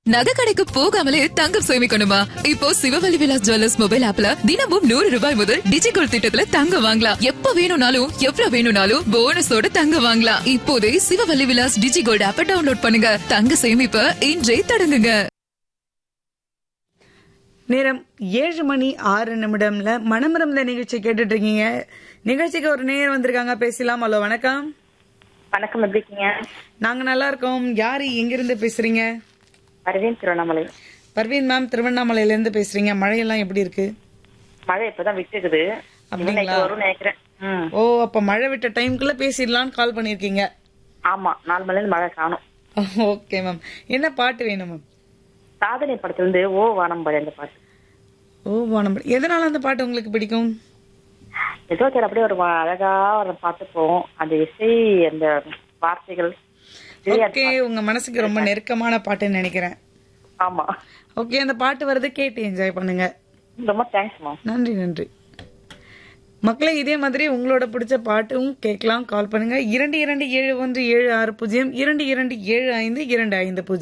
நகை கடைக்கு போகாமலே தங்கம் சேமிக்கணுமா? இப்போ சிவவழி விலாஸ் ஜுவல்லர்ஸ் மொபைல் ஆப்ல தினமும் 100 ரூபாய் முதல் டிஜிகோல்ட் திட்டத்துல தங்கம் வாங்கலாம். எப்ப வேணும்னாலும் எவ்வளவு வேணும்னாலும் போனஸோட தங்கம் வாங்கலாம். இப்போதே சிவவழி விலாஸ் டிஜிகோல்ட் ஆப்பை டவுன்லோட் பண்ணுங்க. தங்க சேமிப்ப இன்றே தொடங்குங்க. நேரம் 7:06 மனமரம்ல நிகழ்ச்சி கேட்டுட்டு இருக்கீங்க. நிகழ்ச்சிக்கு ஒரு நேயர் வந்திருக்காங்க, பேசலாம். ஹலோ, வணக்கம். வணக்கம், எப்படி இருக்கீங்க? நாங்க நல்லா இருக்கோம். யாரு, எங்கிருந்து பேசுறீங்க? பர்வீன், திருவண்ணாமலை. பர்வீன் மேம், திருவண்ணாமலையில இருந்து பேசுறீங்க. மழையெல்லாம் எப்படி இருக்கு? மழை இப்பதான் விட்டுக்குது. அப்படிங்களா? வரும்னு நினைக்கிறேன். ஓ, அப்ப மழை விட்ட டைம்குள்ள பேசிடலாம்னு கால் பண்ணிருக்கீங்க. ஆமா, 4 மணில இருந்து மழை காணும். ஓகே மேம், என்ன பாட்டு வேணும் மேம்? சாதனை படத்துல இருந்து ஓ வானம்பாடி அந்த பாட்டு. ஓ வானம். எதனால அந்த பாட்டு உங்களுக்கு பிடிக்கும்? ஏதோ சரி, அப்படியே ஒரு அழகா ஒரு பாட்டு போகும். அந்த இசை, அந்த வார்த்தைகள். ஓகே, உங்க மனசுக்கு ரொம்ப நெருக்கமான பாட்டுன்னு நினைக்கிறேன். ஆமா. ஓகே, அந்த பாட்டு வரது கேட்டு என்ஜாய் பண்ணுங்க. ரொம்ப தேங்க்ஸ்மா. நன்றி நன்றி. மக்களே, இதே மாதிரி உங்களோட பிடிச்ச பாட்டும் கேட்கலாம். கால் பண்ணுங்க 2271760227525525.